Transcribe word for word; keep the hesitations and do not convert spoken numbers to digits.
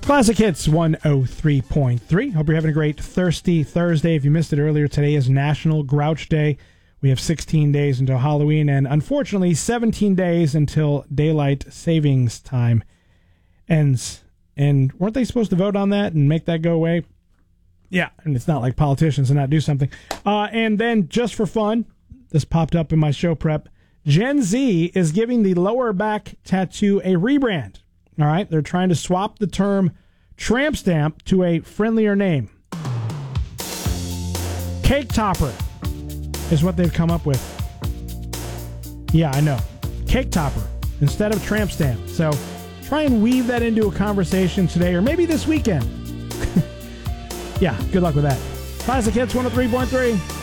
Classic Hits one oh three point three. Hope you're having a great Thirsty Thursday. If you missed it earlier, today is National Grouch Day. We have sixteen days until Halloween and, unfortunately, seventeen days until daylight savings time ends. And weren't they supposed to vote on that and make that go away? Yeah, and it's not like politicians and not do something. Uh, and then, just for fun, this popped up in my show prep, Gen Z is giving the lower back tattoo a rebrand. All right, they're trying to swap the term tramp stamp to a friendlier name. Cake topper is what they've come up with. Yeah, I know. Cake topper instead of tramp stamp. So try and weave that into a conversation today or maybe this weekend. Yeah, good luck with that. Classic Hits one oh three point three.